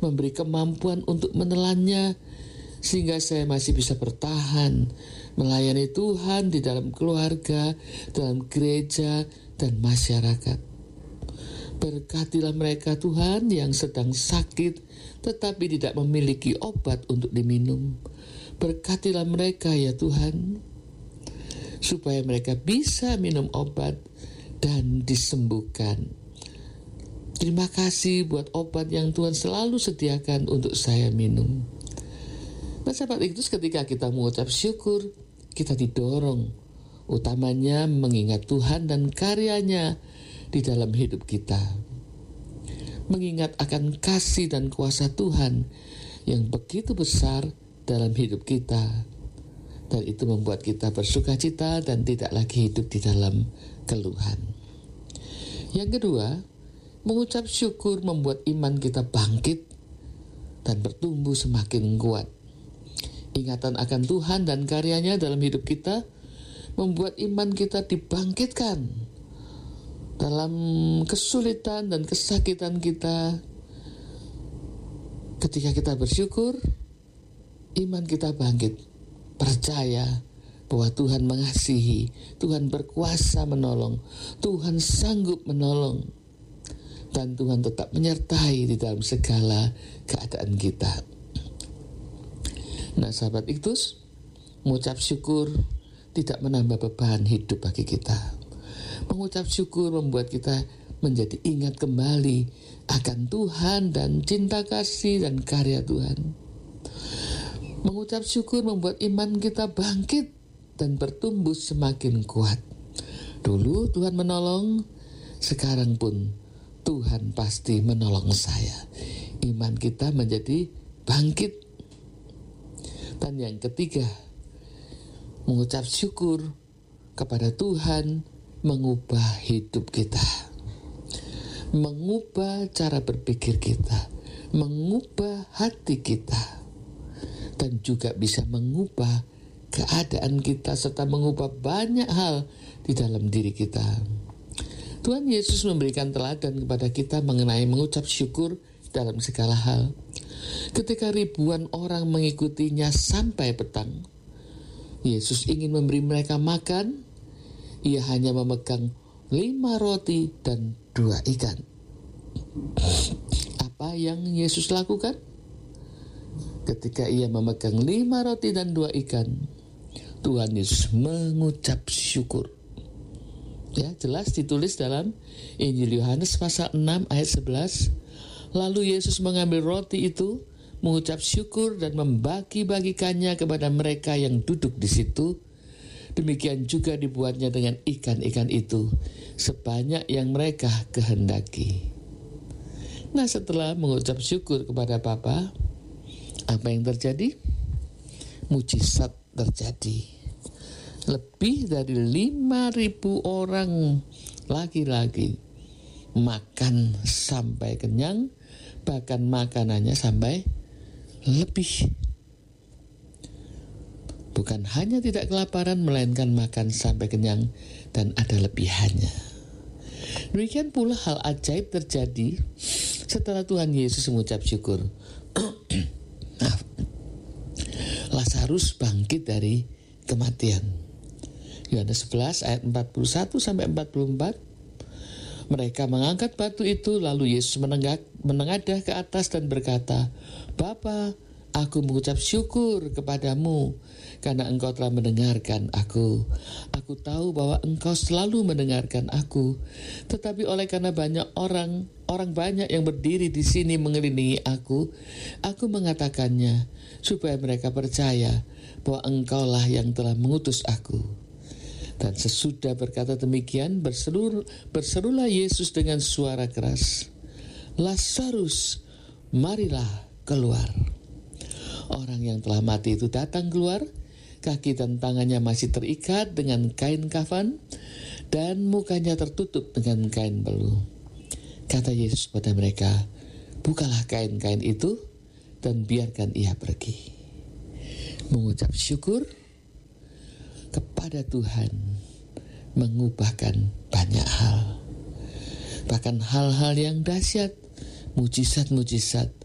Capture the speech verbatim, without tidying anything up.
memberi kemampuan untuk menelannya, sehingga saya masih bisa bertahan melayani Tuhan di dalam keluarga, dalam gereja, dan masyarakat. Berkatilah mereka Tuhan yang sedang sakit tetapi tidak memiliki obat untuk diminum. Berkatilah mereka ya Tuhan, supaya mereka bisa minum obat dan disembuhkan. Terima kasih buat obat yang Tuhan selalu sediakan untuk saya minum. Nah sahabat Ignatius, ketika kita mengucap syukur, kita didorong utamanya mengingat Tuhan dan karyanya di dalam hidup kita. Mengingat akan kasih dan kuasa Tuhan yang begitu besar dalam hidup kita. Dan itu membuat kita bersuka cita dan tidak lagi hidup di dalam keluhan. Yang kedua, mengucap syukur membuat iman kita bangkit dan bertumbuh semakin kuat. Ingatan akan Tuhan dan karyanya dalam hidup kita membuat iman kita dibangkitkan dalam kesulitan dan kesakitan kita. Ketika kita bersyukur, iman kita bangkit, percaya bahwa Tuhan mengasihi, Tuhan berkuasa menolong, Tuhan sanggup menolong, dan Tuhan tetap menyertai di dalam segala keadaan kita. Nah sahabat Ignatius, mengucap syukur tidak menambah beban hidup bagi kita. Mengucap syukur membuat kita menjadi ingat kembali akan Tuhan dan cinta kasih dan karya Tuhan. Mengucap syukur membuat iman kita bangkit dan bertumbuh semakin kuat. Dulu Tuhan menolong, sekarang pun Tuhan pasti menolong saya. Iman kita menjadi bangkit. Dan yang ketiga, mengucap syukur kepada Tuhan mengubah hidup kita, mengubah cara berpikir kita, mengubah hati kita, dan juga bisa mengubah keadaan kita serta mengubah banyak hal di dalam diri kita. Tuhan Yesus memberikan teladan kepada kita mengenai mengucap syukur dalam segala hal. Ketika ribuan orang mengikutinya sampai petang, Yesus ingin memberi mereka makan. Ia hanya memegang lima roti dan dua ikan. Apa yang Yesus lakukan? Ketika ia memegang lima roti dan dua ikan, Tuhan Yesus mengucap syukur. Ya, jelas ditulis dalam Injil Yohanes pasal enam ayat sebelas. Lalu Yesus mengambil roti itu, mengucap syukur dan membagi-bagikannya kepada mereka yang duduk di situ. Demikian juga dibuatnya dengan ikan-ikan itu, sebanyak yang mereka kehendaki. Nah, setelah mengucap syukur kepada Bapa, apa yang terjadi? Mujizat terjadi. Lebih dari lima ribu orang laki-laki makan sampai kenyang, bahkan makanannya sampai lebih. Bukan hanya tidak kelaparan, melainkan makan sampai kenyang dan ada lebihannya. Demikian pula hal ajaib terjadi setelah Tuhan Yesus mengucap syukur. Nah, Lazarus bangkit dari kematian. Yohanes sebelas ayat empat puluh satu sampai empat puluh empat. Mereka mengangkat batu itu, lalu Yesus menenggak, menengadah ke atas dan berkata, Bapa, aku mengucap syukur kepadamu karena engkau telah mendengarkan aku. Aku tahu bahwa engkau selalu mendengarkan aku, tetapi oleh karena banyak orang, orang banyak yang berdiri di sini mengelilingi aku, aku mengatakannya supaya mereka percaya bahwa engkaulah yang telah mengutus aku. Dan sesudah berkata demikian, berseru, berserulah Yesus dengan suara keras, Lazarus, marilah keluar. Orang yang telah mati itu datang keluar, kaki dan tangannya masih terikat dengan kain kafan, dan mukanya tertutup dengan kain belu. Kata Yesus pada mereka, bukalah kain-kain itu, dan biarkan ia pergi. Mengucap syukur kepada Tuhan mengubahkan banyak hal. Bahkan hal-hal yang dahsyat, mujizat-mujizat